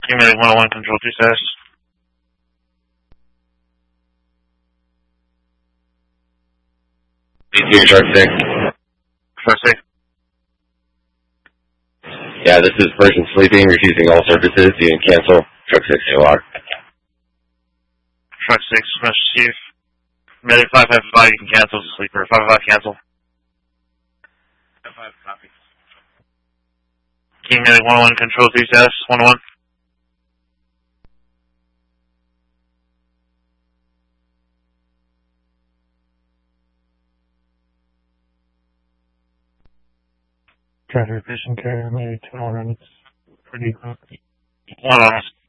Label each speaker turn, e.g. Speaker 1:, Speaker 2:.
Speaker 1: King Medic 101, control 2 status.
Speaker 2: BT Shark 6.
Speaker 1: Shark 6.
Speaker 2: Yeah, this is person sleeping, refusing all services. You can cancel. Truck 6, AOR.
Speaker 1: Truck 6, message received. Medic 555, you can cancel. Sleeper 555, cancel. 555, copy. King Medic 101, control 3 status, 101.
Speaker 3: Treasure Fishing Carrier, maybe 2 more minutes. Pretty quick.
Speaker 1: 1 on.